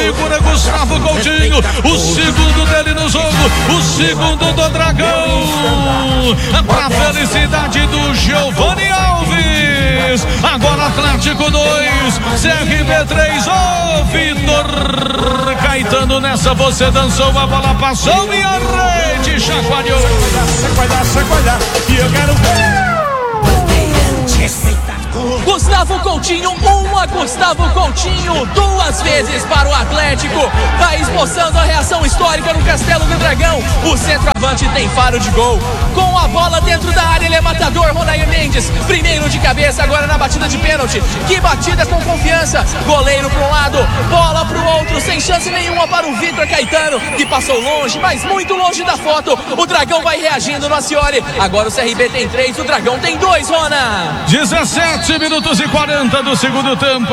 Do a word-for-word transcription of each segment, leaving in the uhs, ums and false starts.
segura Gustavo Coutinho, o segundo dele no jogo, o segundo do Dragão, pra felicidade do Giovanni Alves. Agora Atlético dois, C R B três. Ô oh, Vitor Caetano, nessa você dançou, a bola passou e a rede chacoalhou. Chacoalhar, chacoalhar, e eu quero ver. Gustavo Coutinho, uma Gustavo Coutinho, duas vezes para o Atlético. Vai esboçando a reação histórica no Castelo do Dragão. O centroavante tem faro de gol. Com a bola dentro da área, ele é matador. Ronair Mendes, primeiro de cabeça, agora na batida de pênalti. Que batida com confiança. Goleiro para um lado, bola para o outro, sem chance nenhuma para o Vitor Caetano, que passou longe, mas muito longe da foto. O Dragão vai reagindo no Acioli. Agora o C R B tem três, o Dragão tem dois, Rona. dezessete minutos e quarenta do segundo tempo.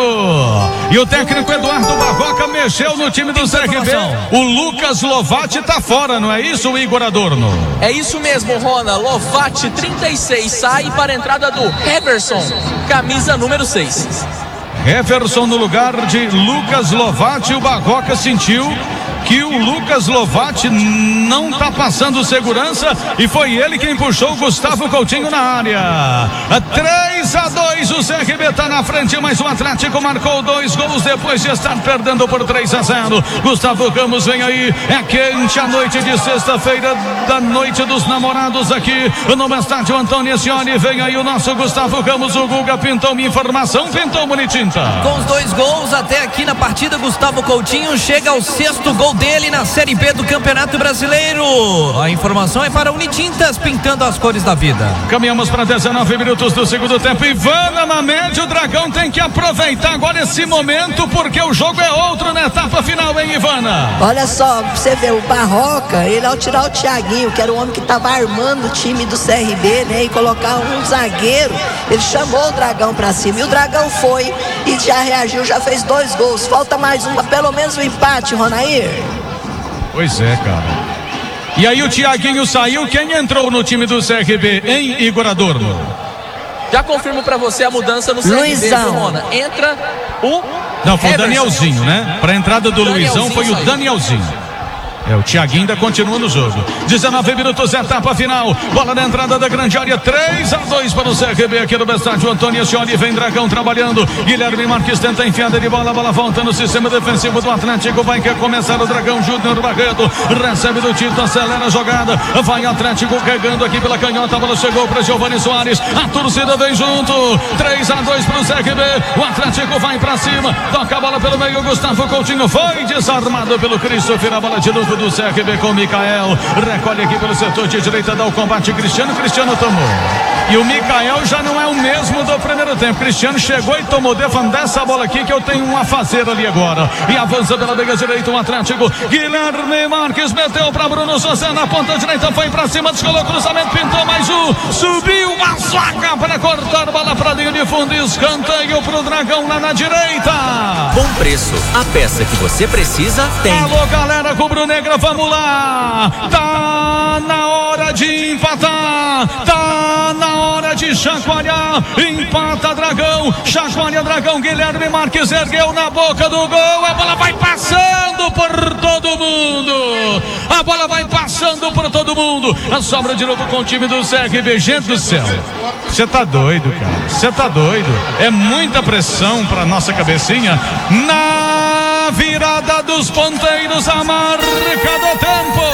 E o técnico Eduardo Barroca mexeu no time do C R B. O Lucas Lovati tá fora, não é isso, Igor Adorno? É isso mesmo, Rona. Lovati, trinta e seis, sai para a entrada do Heverson, camisa número seis. Heverson no lugar de Lucas Lovati. O Barroca sentiu que o Lucas Lovati não tá passando segurança e foi ele quem puxou o Gustavo Coutinho na área. três a dois, o C R B tá na frente, mas o Atlético marcou dois gols depois de estar perdendo por três a zero. Gustavo Ramos vem aí, é quente a noite de sexta-feira, da noite dos namorados aqui no estádio Antônio Ascioli. Vem aí o nosso Gustavo Ramos, o Guga pintou uma informação, pintou Munitinta. Com os dois gols até aqui na partida, Gustavo Coutinho chega ao sexto gol dele na Série B do Campeonato Brasileiro. A informação é para Unitintas, pintando as cores da vida. Caminhamos para dezenove minutos do segundo tempo. Ivana na média, o Dragão tem que aproveitar agora esse momento, porque o jogo é outro na etapa final, hein, Ivana? Olha só, pra você ver, o Barroca, ele ao tirar o Thiaguinho, que era o homem que estava armando o time do C R B, né, e colocar um zagueiro, ele chamou o Dragão pra cima, e o Dragão foi e já reagiu, já fez dois gols. Falta mais um, pelo menos um empate, Ronair. Pois é, cara. E aí o Thiaguinho saiu, quem entrou no time do C R B, hein, Igor Adorno? Já confirmo pra você a mudança no C R B, Luizão. Rona. Entra o Não, foi Heverson. o Danielzinho, né? Pra entrada do Danielzinho Luizão foi o saiu. Danielzinho. É, o Thiaguinho ainda continua no jogo. dezenove minutos, etapa final. Bola na entrada da grande área, três a dois para o C R B aqui no estádio Antônio Ascioli. Vem Dragão trabalhando. Guilherme Marques tenta enfiada de bola. A bola volta no sistema defensivo do Atlético. Vai quer começar o Dragão. Júnior Barreto recebe do Tito, acelera a jogada. Vai Atlético carregando aqui pela canhota. A bola chegou para Giovanni Soares. A torcida vem junto. três a dois para o C R B. O Atlético vai para cima. Toca a bola pelo meio. Gustavo Coutinho foi desarmado pelo Christopher. A bola de novo do C R B com o Mikael, recolhe aqui pelo setor de direita, dá o combate, Cristiano, Cristiano tomou, e o Mikael já não é o mesmo do primeiro tempo. Cristiano chegou e tomou, defenda essa bola aqui que eu tenho um a fazer ali agora, e avança pela beira direita o Atlético. Guilherme Marques meteu para Bruno Souza na ponta direita, foi para cima, descolou cruzamento, pintou mais um, subiu uma saca para cortar, bola para linha de fundo, escanteio pro Dragão lá na direita. Bom preço, a peça que você precisa tem. Alô galera rubro-negra, vamos lá, tá na hora de empatar, tá na hora de chacoalhar, empata Dragão, chacoalha Dragão, Guilherme Marques ergueu na boca do gol, a bola vai passando por todo mundo, a bola vai passando por todo mundo, a sobra de novo com o time do C R B. Gente do céu, você tá doido, cara, você tá doido, é muita pressão pra nossa cabecinha. Na virada dos ponteiros, a marca do tempo.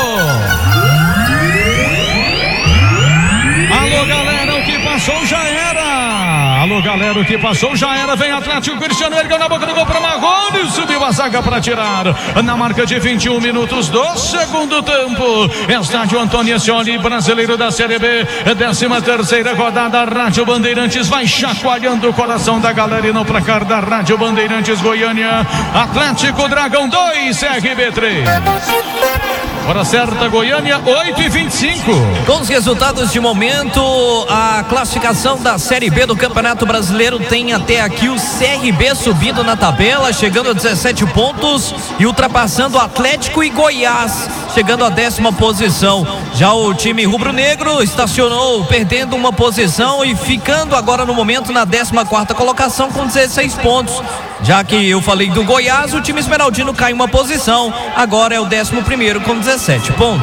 Alô galera, o que passou já era. Alô galera, o que passou já era. Vem Atlético, Cristiano ergueu na boca do gol para Marrone, subiu a zaga para tirar. Na marca de vinte e um minutos do segundo tempo, estádio Antônio Ascioli, brasileiro da Série B, décima terceira rodada. Rádio Bandeirantes vai chacoalhando o coração da galera e no placar da Rádio Bandeirantes Goiânia. Atlético Dragão dois, C R B três. Hora certa, Goiânia, oito e vinte e cinco. Com os resultados de momento, a classificação da Série B do Campeonato Brasileiro tem até aqui o C R B subindo na tabela, chegando a dezessete pontos e ultrapassando o Atlético e Goiás, chegando à décima posição. Já o time rubro-negro estacionou perdendo uma posição e ficando agora no momento na décima quarta colocação com dezesseis pontos. Já que eu falei do Goiás, o time esmeraldino cai uma posição, agora é o décimo primeiro com dezessete pontos.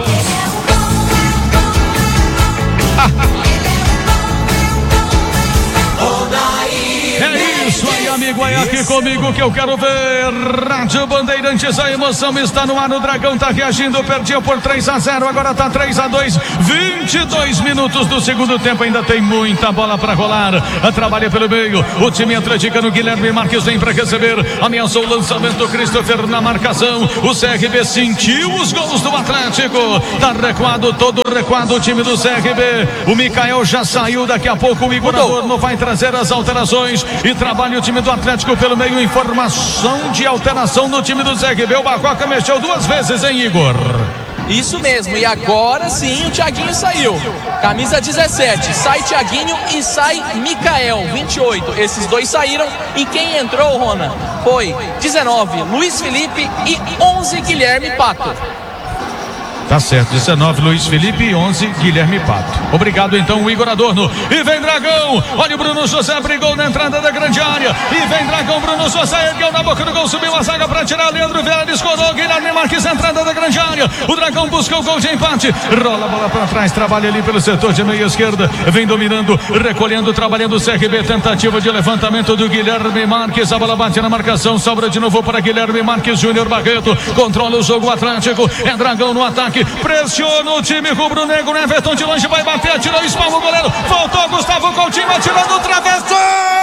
É isso aí, amigo, é aqui comigo que eu quero ver. Rádio Bandeirantes, a emoção está no ar, o Dragão tá reagindo, perdia por três a zero, agora tá três a dois, vinte e dois minutos do segundo tempo, ainda tem muita bola para rolar. Trabalha pelo meio, o time atleticano, Guilherme Marques vem para receber, ameaçou o lançamento, Christopher na marcação, o C R B sentiu os gols do Atlético, tá recuado, todo recuado o time do C R B, o Mikael já saiu, daqui a pouco o Igor Adorno vai trazer as alterações e trabalha o time do Atlético pelo meio, informação de alteração no time do C R B, o Barroca mexeu duas vezes, hein, Igor? Isso mesmo, e agora sim o Thiaguinho saiu. Camisa dezessete, sai Thiaguinho e sai Mikael, vinte e oito. Esses dois saíram e quem entrou, Rona, foi dezenove, Luiz Felipe e onze, Guilherme Pato. Tá certo, dezenove Luiz Felipe e onze Guilherme Pato. Obrigado então o Igor Adorno. E vem Dragão, olha o Bruno José, brigou na entrada da grande área. E vem Dragão, Bruno José ergueu na boca do gol, subiu a zaga pra tirar, Leandro Vieira escorou, Guilherme Marques entrada da grande área. O Dragão busca o gol de empate, rola a bola pra trás, trabalha ali pelo setor de meia esquerda, vem dominando, recolhendo, trabalhando o C R B, tentativa de levantamento do Guilherme Marques, a bola bate na marcação, sobra de novo para Guilherme Marques, Júnior Barreto, controla o jogo Atlético, é Dragão no ataque, pressiona o time rubro-negro, Everton de longe vai bater, atirou, espalma o goleiro, voltou Gustavo Coutinho, atirando o travessão,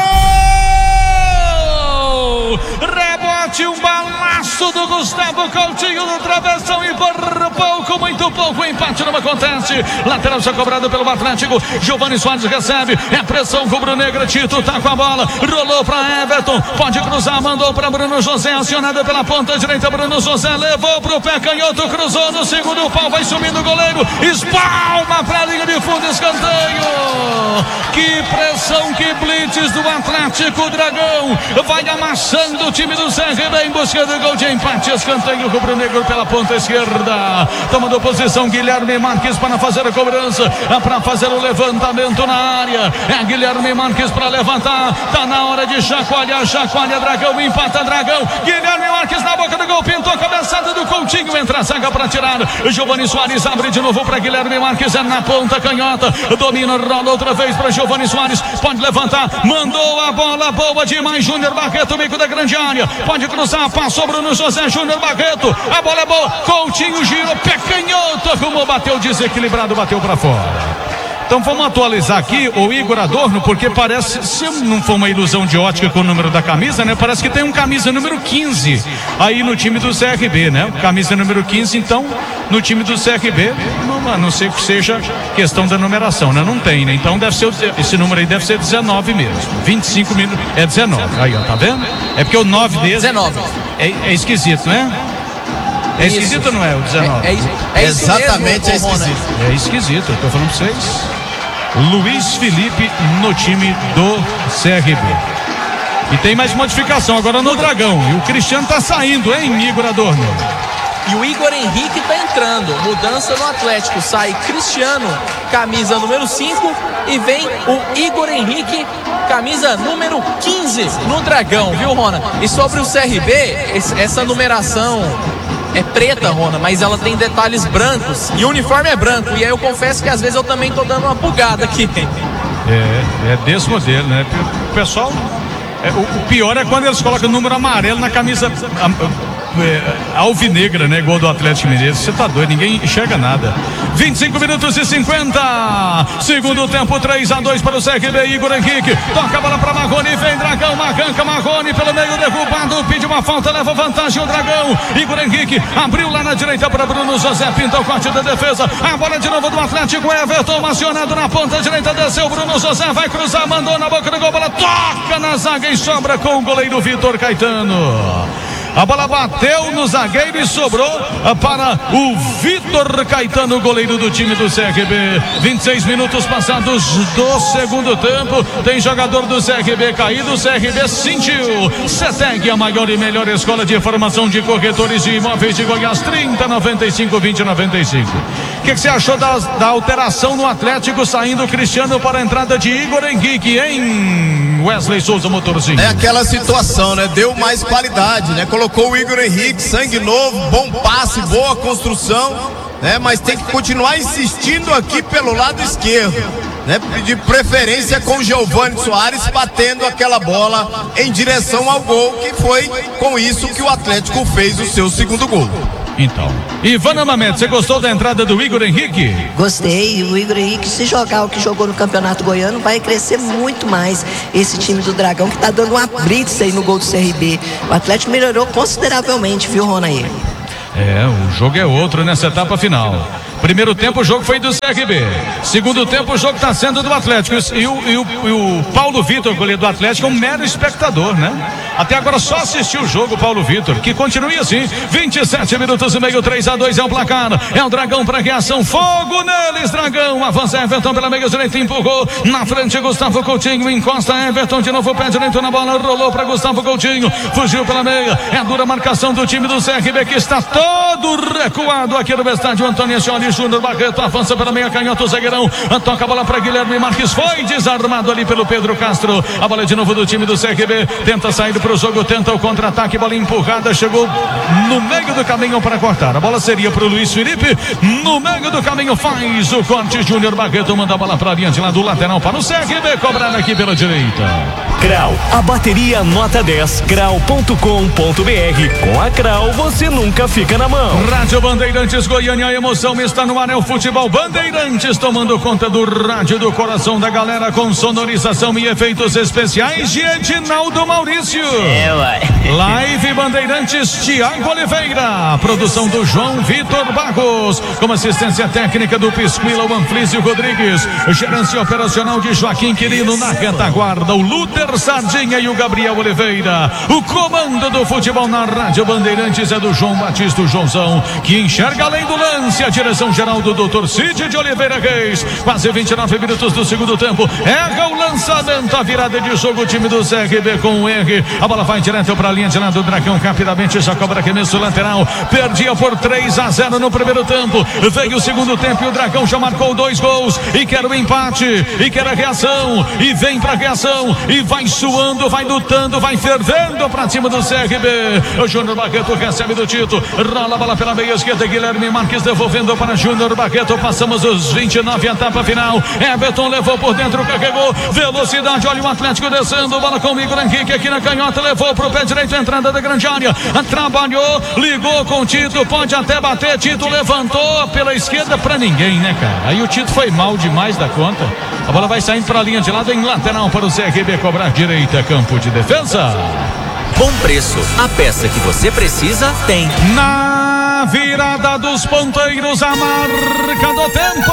rebote, um balaço do Gustavo Coutinho no travessão e por pouco, muito pouco, o empate não acontece, lateral já cobrado pelo Atlético, Giovani Soares recebe, é pressão rubro-negra, Tito tá com a bola, rolou pra Everton, pode cruzar, mandou pra Bruno José, acionado pela ponta direita, Bruno José levou pro pé canhoto, cruzou no segundo pau, vai subindo o goleiro, espalma pra linha de fundo, escanteio, que pressão, que blitz do Atlético, Dragão vai amassando o time do C R B em busca do gol de empate, escanteio rubro-negro pela ponta esquerda, tomando posição Guilherme Marques para fazer a cobrança, para fazer o levantamento na área, é Guilherme Marques para levantar, tá na hora de chacoalhar, chacoalha Dragão, empata Dragão, Guilherme Marques na boca do gol, pintou a cabeçada do Coutinho, entra a zaga para tirar, Giovani Soares abre de novo para Guilherme Marques, é na ponta canhota, domina, rola outra vez para Giovani Soares, pode levantar, mandou a bola boa demais, Júnior Barreto, bico da grande área, pode cruzar, passou Bruno José, Júnior Barreto, a bola é boa, Coutinho girou, pé canhoto, arrumou, bateu desequilibrado, bateu para fora. Então vamos atualizar aqui o Igor Adorno, porque parece, se não for uma ilusão de ótica com o número da camisa, né? Parece que tem um camisa número quinze aí no time do C R B, né? Camisa número quinze, então, no time do C R B, não, a não ser que seja questão da numeração, né? Não tem, né? Então deve ser, esse número aí deve ser dezenove mesmo. vinte e cinco minutos, é dezenove. Aí, ó, tá vendo? É porque o nove dele dezenove. É, é esquisito, né? É esquisito ou não é o dezenove? É, é, é Exatamente, mesmo, é esquisito. É esquisito, eu tô falando pra vocês. Luiz Felipe no time do C R B. E tem mais modificação agora no Dragão. E o Cristiano tá saindo, hein, Igor Adorno? E o Igor Henrique tá entrando. Mudança no Atlético. Sai Cristiano, camisa número cinco. E vem o Igor Henrique, camisa número quinze no Dragão, viu, Rona? E sobre o C R B, essa numeração é preta, Rona, mas ela tem detalhes brancos. E o uniforme é branco. E aí eu confesso que às vezes eu também tô dando uma bugada aqui. É, é desse modelo, né? O pessoal... É, o, o pior é quando eles colocam o número amarelo na camisa a, é, alvinegra, né? Igual do Atlético Mineiro. Você tá doido, ninguém enxerga nada. vinte e cinco minutos e cinquenta. Segundo tempo, três a dois para o C R B. Igor Henrique toca a bola para Marrone. Vem Dragão, arranca Marrone pelo meio, derrubado. Pede uma falta, leva vantagem o Dragão. Igor Henrique abriu lá na direita para Bruno José. Pinta o corte da defesa. A bola de novo do Atlético. Everton acionado na ponta direita. Desceu Bruno José. Vai cruzar, mandou na boca do gol. Bola toca na zaga e sobra com o goleiro Vitor Caetano. A bola bateu no zagueiro e sobrou para o Vitor Caetano, goleiro do time do C R B. vinte e seis minutos passados do segundo tempo. Tem jogador do C R B caído. O C R B sentiu. CETEG, a maior e melhor escola de formação de corretores de imóveis de Goiás. trinta, noventa e cinco, vinte, noventa e cinco. O que, que você achou da, da alteração no Atlético, saindo Cristiano para a entrada de Igor Henrique, hein, Wesley Souza, motorzinho? É aquela situação, né? Deu mais qualidade, né? Colocou o Igor Henrique, sangue novo, bom passe, boa construção, né? Mas tem que continuar insistindo aqui pelo lado esquerdo, né? De preferência com o Giovani Soares batendo aquela bola em direção ao gol, que foi com isso que o Atlético fez o seu segundo gol. Então, Ivana Mamed, você gostou da entrada do Igor Henrique? Gostei. O Igor Henrique, se jogar o que jogou no Campeonato Goiano, vai crescer muito mais esse time do Dragão, que tá dando uma blitz aí no gol do C R B. O Atlético melhorou consideravelmente, viu, Ronaí? É, o jogo é outro nessa etapa final. Primeiro tempo o jogo foi do C R B. Segundo tempo o jogo está sendo do Atlético. E o, e o, e o Paulo Vitor, goleiro do Atlético, é um mero espectador, né? Até agora só assistiu o jogo o Paulo Vitor, que continue assim. vinte e sete minutos e meio, três a dois é o placar. É o Dragão para reação. Fogo neles, Dragão. Avança Everton pela meia direita, empurrou. Na frente Gustavo Coutinho, encosta Everton de novo, pé direito na bola, rolou para Gustavo Coutinho. Fugiu pela meia. É a dura marcação do time do C R B, que está todo recuado aqui no estádio Antônio Scioli. Júnior Barreto avança pela meia, canhota, o zagueirão toca a bola para Guilherme Marques, foi desarmado ali pelo Pedro Castro. A bola de novo do time do C R B, tenta sair para o jogo, tenta o contra-ataque, bola empurrada, chegou no meio do caminho para cortar. A bola seria para o Luiz Felipe, no meio do caminho faz o corte. Júnior Barreto manda a bola para a linha de lá do lateral para o C R B, cobrado aqui pela direita. Crau, a bateria nota dez, crau ponto com ponto br. Com a Crau você nunca fica na mão. Rádio Bandeirantes Goiânia, a emoção está no ar, é o futebol Bandeirantes tomando conta do rádio do coração da galera, com sonorização e efeitos especiais de Edinaldo Maurício. É, uai. Live Bandeirantes, Tiago Oliveira. Produção do João Vitor Barros, com assistência técnica do Pisquila, o Anflício Rodrigues. Gerência operacional de Joaquim Quirino. Na retaguarda, o Lúder Sardinha e o Gabriel Oliveira. O comando do futebol na Rádio Bandeirantes é do João Batista, o Joãozão, que enxerga além do lance. A direção geral do doutor Cid de Oliveira Reis. Quase vinte e nove minutos do segundo tempo. Erra o lançamento, a virada de jogo, o time do C R B com o R. A bola vai direto para a linha de lá do Dragão. Rapidamente já cobra arremesso lateral. Perdia por três a zero no primeiro tempo. Veio o segundo tempo e o Dragão já marcou dois gols. E quer o empate. E quer a reação. E vem para a reação. E vai suando, vai lutando, vai fervendo para cima do C R B. O Júnior Barreto recebe do Tito. Rola a bola pela meia esquerda. Guilherme Marques devolvendo para Júnior Barreto. Passamos os vinte e nove, etapa final. Everton levou por dentro, carregou. Velocidade, olha o Atlético descendo. Bola com o Igor Henrique aqui na canhota. Levou pro pé direito, entrada da grande área. Trabalhou, ligou com o Tito. Pode até bater. Tito levantou pela esquerda para ninguém, né, cara? Aí o Tito foi mal demais da conta. A bola vai saindo para a linha de lado em lateral para o C R B cobrar direita. Campo de defesa. Bom preço, a peça que você precisa tem. Na virada dos ponteiros, a marca do tempo.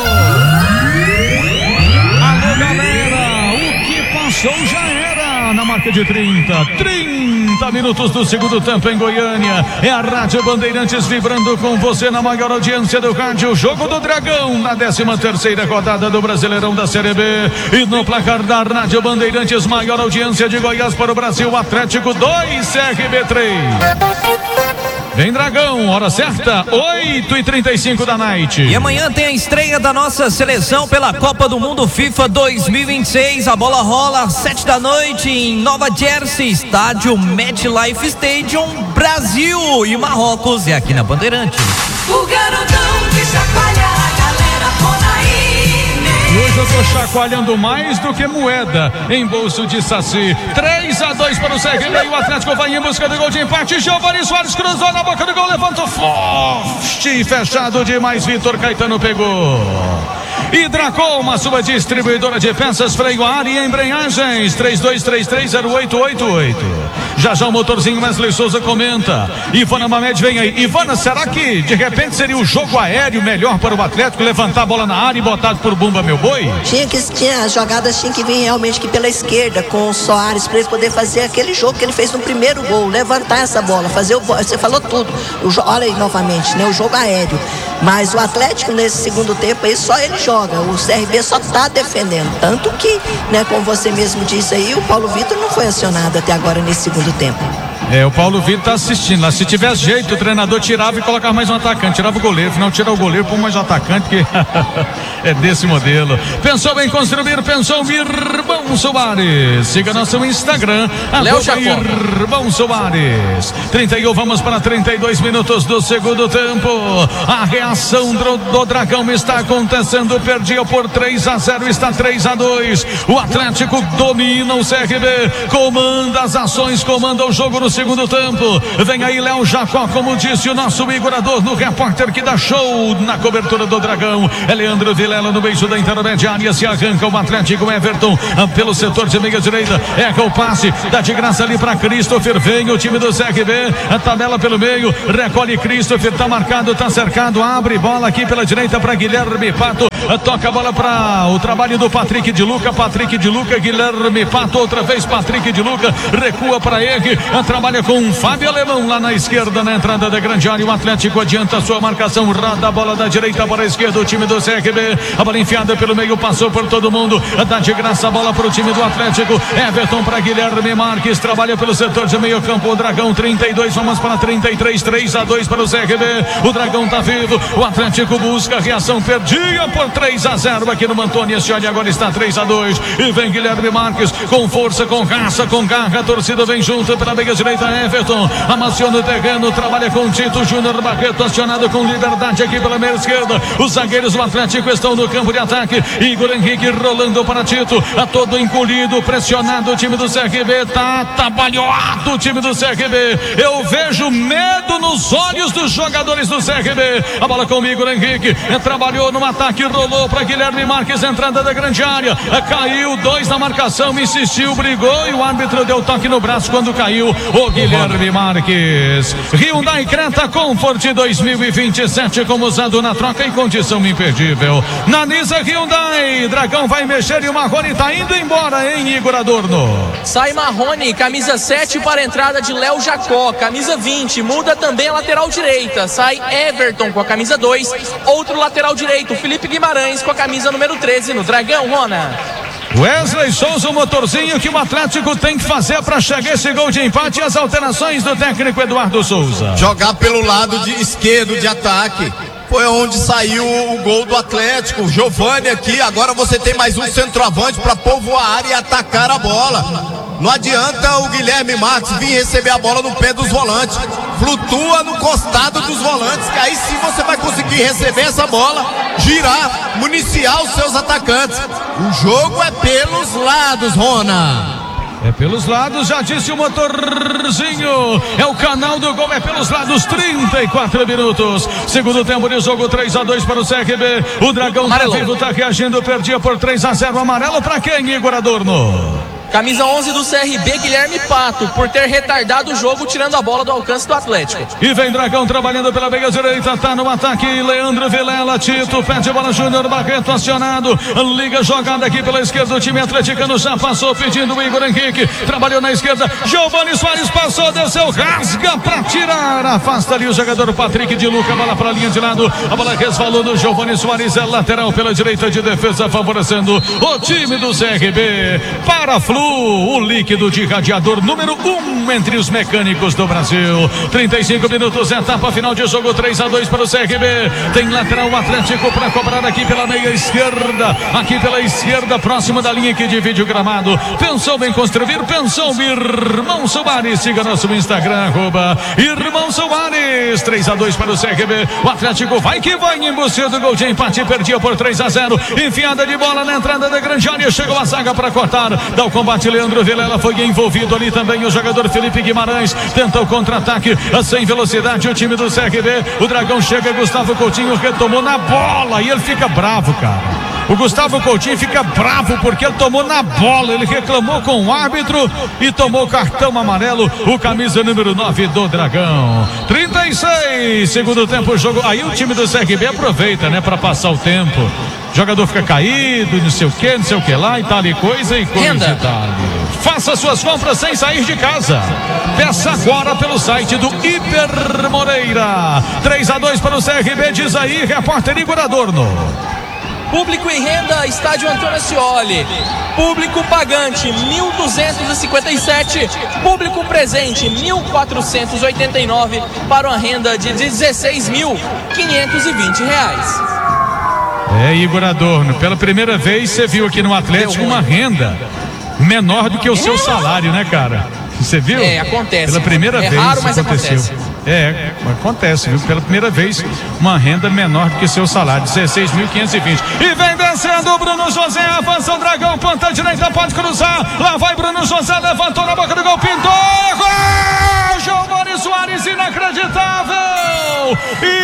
Alô, galera, o que passou já era. Na marca de trinta, trinta minutos do segundo tempo em Goiânia. É a Rádio Bandeirantes vibrando com você na maior audiência do rádio. Jogo do Dragão na décima terceira rodada do Brasileirão da Série B. E no placar da Rádio Bandeirantes, maior audiência de Goiás para o Brasil. Atlético dois, C R B três. Vem Dragão, hora certa, oito e trinta e cinco da noite. E amanhã tem a estreia da nossa seleção pela Copa do Mundo FIFA dois mil e vinte e seis. A bola rola às sete da noite em Nova Jersey, estádio MetLife Stadium, Brasil e Marrocos. É aqui na Bandeirantes. O garotão que chacoalha a galera, Ronaí. Hoje eu tô chacoalhando mais do que moeda em bolso de Saci. três a dois para o C R B. O Atlético vai em busca do gol de empate. Giovani Soares cruzou na boca do gol, levantou forte e fechado demais. Vitor Caetano pegou. Hidracol, uma sua distribuidora de peças, freio a ar e embreagens. Três dois três três zero oito oito oito. Já já o motorzinho Wesley Souza comenta. Ivana Mamed vem aí. Ivana, será que de repente seria o jogo aéreo melhor para o Atlético levantar a bola na área e botar por Bumba Meu Boi? Tinha que, tinha, as jogadas tinham que vir realmente aqui pela esquerda com o Soares para ele poder fazer aquele jogo que ele fez no primeiro gol, levantar essa bola, fazer o, você falou tudo. O, olha aí novamente, né? O jogo aéreo. Mas o Atlético nesse segundo tempo aí só ele joga. O C R B só tá defendendo. Tanto que, né, como você mesmo disse aí, o Paulo Vitor não foi acionado até agora nesse segundo tempo. É, o Paulo Vitor tá assistindo lá. Se tivesse jeito, o treinador tirava e colocava mais um atacante. Tirava o goleiro, não tira o goleiro, põe mais um atacante, que é desse modelo. Pensou em construir, pensou em Irmão Soares. Siga nosso Instagram, arroba Irmão Soares. trinta e um, vamos para trinta e dois minutos do segundo tempo. A reação do, do Dragão está acontecendo. Perdia por três a zero, está três a dois. O Atlético domina o C R B, comanda as ações, comanda o jogo no segundo tempo. Vem aí Léo Jacó, como disse o nosso igurador no repórter que dá show na cobertura do Dragão. É Leandro Vilela no beijo da intermediária. Se arranca o Atlético, Everton pelo setor de meia direita. Erra o passe, dá de graça ali para Christopher. Vem o time do C R B, a tabela pelo meio. Recolhe Christopher, tá marcado, tá cercado. Abre bola aqui pela direita para Guilherme Pato. Toca a bola para o trabalho do Patrick de Luca. Patrick de Luca, Guilherme Pato, outra vez Patrick de Luca. Recua para ele. Trabalha com Fábio Alemão lá na esquerda, na entrada da grande área. O Atlético adianta a sua marcação, roda a bola da direita para a esquerda. O time do C R B, a bola enfiada pelo meio, passou por todo mundo. Dá de graça a bola para o time do Atlético. Everton para Guilherme Marques, trabalha pelo setor de meio campo. O Dragão trinta e dois, vamos para trinta e três, três a dois para o C R B. O Dragão tá vivo, o Atlético busca a reação, perdia por três a zero aqui no Antônio Scioli, agora está três a dois. E vem Guilherme Marques com força, com raça, com garra. A torcida vem junto pela meia direita. Everton amaciona o terreno, trabalha com Tito Júnior Barreto, acionado com liberdade aqui pela meia esquerda. Os zagueiros do Atlético estão no campo de ataque. Igor Henrique rolando para Tito, a todo encolhido, pressionado. O time do C R B tá trabalhado. O time do C R B, eu vejo medo nos olhos dos jogadores do C R B. A bola com o Igor Henrique, trabalhou no ataque, rolou para Guilherme Marques, entrada da grande área, caiu, dois na marcação, insistiu, brigou e o árbitro deu toque no braço quando caiu o Guilherme Marques. Hyundai Creta Comfort dois mil e vinte e sete, como usado na troca e condição imperdível. Na Nisa Hyundai, Dragão vai mexer e o Marrone tá indo embora, hein, Igor Adorno? Sai Marrone, camisa sete para a entrada de Léo Jacó, camisa vinte, muda também a lateral direita. Sai Everton com a camisa dois, outro lateral direito, Felipe Guimarães com a camisa número treze no Dragão, Rona. Wesley Souza, o motorzinho que o Atlético tem que fazer para chegar esse gol de empate e as alterações do técnico Eduardo Souza. Jogar pelo lado de esquerdo de ataque. Foi onde saiu o gol do Atlético. Giovani aqui, agora você tem mais um centroavante para povoar a área e atacar a bola. Não adianta o Guilherme Marques vir receber a bola no pé dos volantes. Flutua no costado dos volantes, que aí sim você vai conseguir receber essa bola, girar, municiar os seus atacantes. O jogo é pelos lados, Rona. É pelos lados, já disse o motorzinho. É o canal do gol, é pelos lados, trinta e quatro minutos. Segundo tempo de jogo, três a dois para o C R B. O Dragão tá vivo, tá reagindo, perdia por três a zero. Amarelo para quem, Igor Adorno? Camisa onze do C R B, Guilherme Pato, por ter retardado o jogo, tirando a bola do alcance do Atlético. E vem Dragão trabalhando pela meia direita, tá no ataque, Leandro Vilela, Tito, pede bola, Júnior Barreto acionado, liga jogada aqui pela esquerda, o time atleticano já passou pedindo o Igor Henrique, trabalhou na esquerda, Giovani Soares passou, desceu, rasga pra tirar, afasta ali o jogador Patrick de Luca, bola pra linha de lado, a bola resvalou do Giovani Soares, é lateral pela direita de defesa, favorecendo o time do C R B, para Flu, o líquido de radiador número um entre os mecânicos do Brasil. trinta e cinco minutos, etapa final de jogo, três a dois para o C R B. Tem lateral Atlético para cobrar aqui pela meia esquerda, aqui pela esquerda, próximo da linha que divide o gramado. Pensou em construir, pensou Irmão Soares. Siga nosso Instagram, arroba Irmão Soares. três a dois para o C R B. O Atlético vai que vai em busca do gol de empate, perdia por três a zero. Enfiada de bola na entrada da grande área, chegou a zaga para cortar, dá o combate combate Leandro Vilela, foi envolvido ali também o jogador Felipe Guimarães, tenta o contra-ataque sem velocidade o time do C R B, o Dragão chega, Gustavo Coutinho retomou na bola e ele fica bravo, cara. O Gustavo Coutinho fica bravo porque ele tomou na bola, ele reclamou com o árbitro e tomou cartão amarelo, o camisa número nove do Dragão. trinta e seis, segundo tempo, jogo. Aí o time do C R B aproveita, né, para passar o tempo. O jogador fica caído, não sei o que, não sei o que lá e tal e coisa e coisa Renda. e tal. Faça suas compras sem sair de casa. Peça agora pelo site do Hiper Moreira. três a dois para o C R B, diz aí, repórter Igor Adorno. Público e renda, estádio Antônio Ascioli. Público pagante, mil duzentos e cinquenta e sete. Público presente, mil quatrocentos e oitenta e nove. Para uma renda de dezesseis mil quinhentos e vinte reais. É, Igor Adorno, pela primeira vez você viu aqui no Atlético uma renda menor do que o seu salário, né, cara? Você viu? É, acontece. Pela primeira é vez raro, mas aconteceu. acontece. É, acontece, viu? Pela primeira vez, uma renda menor do que seu salário, dezesseis mil quinhentos e vinte. E vem vencendo o Bruno José, avança o Dragão, ponta direita, pode cruzar. Lá vai Bruno José, levantou na boca do gol, pintou. Gol! Giovanni Soares, inacreditável!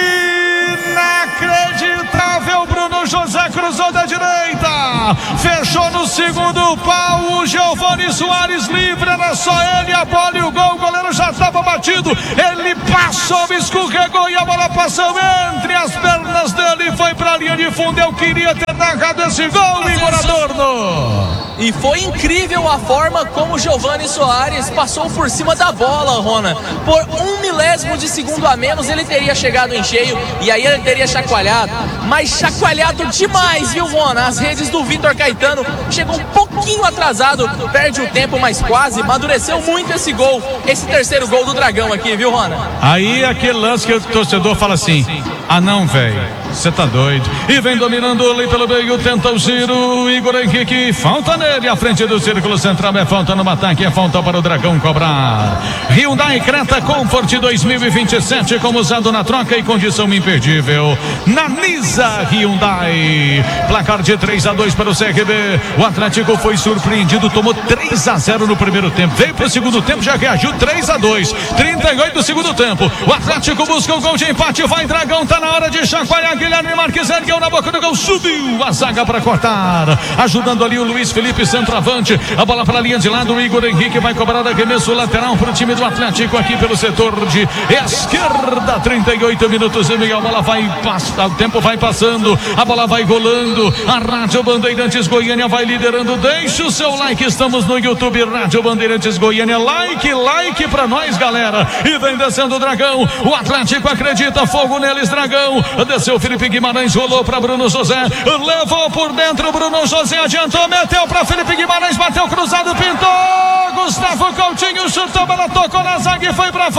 Inacreditável! Bruno José cruzou da direita, fechou no segundo pau. O Giovanni Soares livre, era só ele, a bola e o gol. O goleiro já estava batido, ele passou, escorregou e a bola passou entre as pernas dele, foi pra linha de fundo. Eu queria ter narrado esse gol, Igor Adorno. E foi incrível a forma como o Giovanni Soares passou por cima da bola, Rona. Por um milésimo de segundo a menos ele teria chegado em cheio e aí ele teria chacoalhado. Mas chacoalhado demais, viu, Rona? As redes do Vitor Caetano chegou um pouquinho atrasado, perde o tempo, mas quase amadureceu muito esse gol, esse terceiro gol do Dragão aqui, viu, Rona? Aí aquele lance que o torcedor fala assim: ah não, velho, você tá doido. E vem dominando ali pelo meio, tenta o giro, Igor Henrique, falta nele, à frente do círculo central, é falta no ataque, é falta para o Dragão cobrar. Hyundai Creta Comfort dois mil e vinte e sete, como usado na troca e condição imperdível. Na Nisa Hyundai, placar de três a dois para o C R B. O Atlético foi surpreendido, tomou três a zero no primeiro tempo, veio para o segundo tempo, já reagiu três a dois, trinta e oito do segundo tempo. O Atlético busca o gol de empate, vai Dragão, tá na hora de chacoalhar. Guilherme Marques ergueu na boca do gol, subiu a zaga para cortar, ajudando ali o Luiz Felipe, centroavante. A bola para a linha de lado, o Igor Henrique vai cobrar arremesso lateral para o time do Atlético aqui pelo setor de esquerda. Trinta e oito minutos e meio, a bola vai passar, o tempo vai passando, a bola vai rolando. A Rádio Bandeirantes Goiânia vai liderando. Deixa o seu like, estamos no YouTube, Rádio Bandeirantes Goiânia. Like, like pra nós, galera. E vem descendo o Dragão, o Atlético acredita, fogo neles, Dragão. Desceu Felipe Guimarães, rolou pra Bruno José, levou por dentro, Bruno José adiantou, meteu pra Felipe Guimarães, bateu cruzado, pintou. Gustavo Coutinho chutou, bola tocou na zaga e foi pra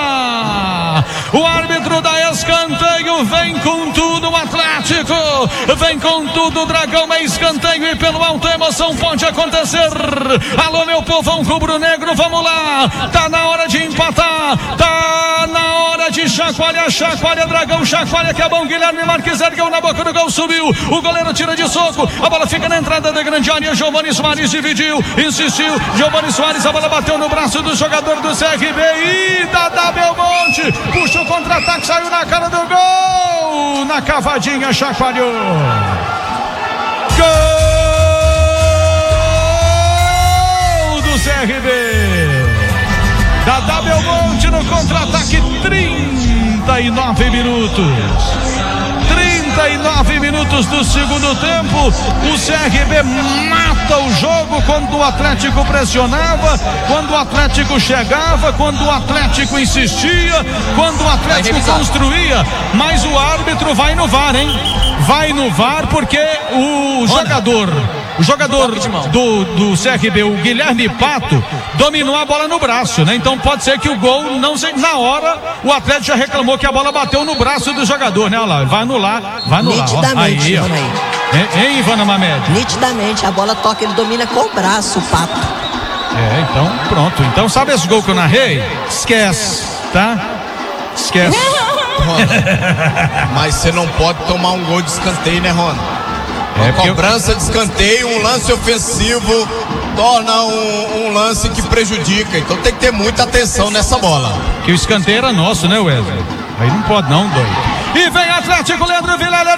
fora. O árbitro dá escanteio, vem com tudo o Atlético, vem com tudo o Dragão, é escanteio e pelo alto a emoção pode acontecer. Alô, meu povão rubro-negro, vamos lá, tá na hora de empatar, tá na hora de chacoalhar, chacoalha Dragão, chacoalha que é bom. Guilherme Marques ergueu na boca do gol, subiu, o goleiro tira de soco, a bola fica na entrada da grande área. Giovanni Soares dividiu, insistiu, Giovanni Soares, a bola bateu no braço do jogador do C R B e Dadá Belmonte puxa o contra-ataque, saiu na cara do gol, na cavadinha, chacoalhou. Gol do C R B, Dadá Belmonte no contra-ataque. Trinta e nove minutos, trinta e nove minutos do segundo tempo. O C R B mata o jogo quando o Atlético pressionava, quando o Atlético chegava, quando o Atlético insistia, quando o Atlético construía. Mas o árbitro vai no V A R, hein? Vai no V A R porque o jogador, o jogador do, do C R B, o Guilherme Pato, dominou a bola no braço, né? Então pode ser que o gol não seja. Na hora, o Atlético já reclamou que a bola bateu no braço do jogador, né? Olha lá, vai anular, vai anular. Nitidamente, aí, ó. Hein, hein, Ivana Mamed? Nitidamente, a bola toca, ele domina com o braço, o Pato. É, então, pronto. Então, sabe esse gol que eu narrei? Esquece, tá? Esquece. Rona, mas você não pode tomar um gol de escanteio, né, Rona? Uma cobrança de escanteio, um lance ofensivo torna um, um lance que prejudica. Então tem que ter muita atenção nessa bola. Que o escanteio era nosso, né, Wesley? Aí não pode não, doido. E vem Atlético, Leandro Vilela.